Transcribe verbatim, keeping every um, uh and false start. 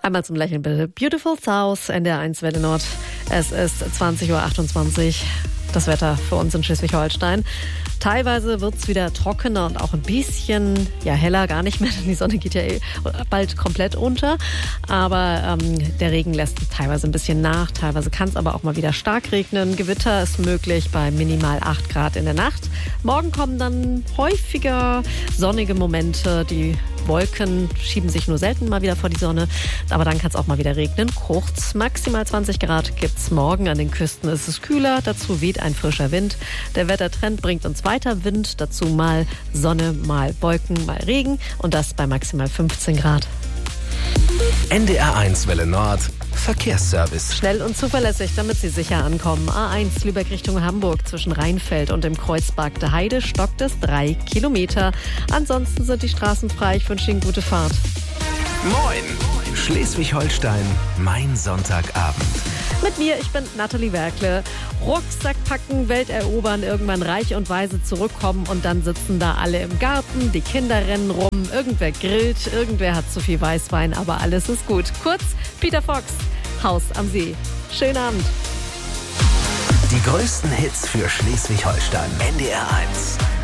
Einmal zum Lächeln bitte. Beautiful South, N D R eins Welle Nord. Es ist zwanzig Uhr achtundzwanzig. Das Wetter für uns in Schleswig-Holstein. Teilweise wird es wieder trockener und auch ein bisschen ja, heller, gar nicht mehr, denn die Sonne geht ja eh bald komplett unter. Aber ähm, der Regen lässt teilweise ein bisschen nach, teilweise kann es aber auch mal wieder stark regnen. Gewitter ist möglich bei minimal acht Grad in der Nacht. Morgen kommen dann häufiger sonnige Momente. Die Wolken schieben sich nur selten mal wieder vor die Sonne, aber dann kann es auch mal wieder regnen. Kurz, maximal zwanzig Grad gibt's morgen. An den Küsten ist es kühler, dazu weht ein frischer Wind. Der Wettertrend bringt uns weiter Wind, dazu mal Sonne, mal Wolken, mal Regen und das bei maximal fünfzehn Grad. N D R eins Welle Nord, Verkehrsservice. Schnell und zuverlässig, damit Sie sicher ankommen. A eins Lübeck Richtung Hamburg zwischen Rheinfeld und dem Kreuzberg der Heide stockt es drei Kilometer. Ansonsten sind die Straßen frei. Ich wünsche Ihnen gute Fahrt. Moin! Schleswig-Holstein, mein Sonntagabend. Mit mir, ich bin Nathalie Werkle. Rucksack packen, Welt erobern, irgendwann reich und weise zurückkommen und dann sitzen da alle im Garten, die Kinder rennen rum, irgendwer grillt, irgendwer hat zu viel Weißwein, aber alles ist gut. Kurz, Peter Fox, Haus am See. Schönen Abend. Die größten Hits für Schleswig-Holstein, N D R eins.